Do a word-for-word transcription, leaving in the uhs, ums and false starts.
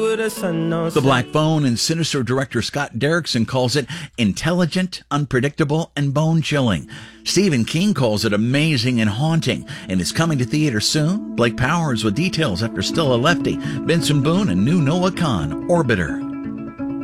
with a sun on The Black Phone and Sinister director Scott Derrickson calls it intelligent, unpredictable, and bone-chilling. Stephen King calls it amazing and haunting, and is coming to theater soon. Blake Powers with details after Still a Lefty, Benson Boone, and new Noah Khan, Orbiter.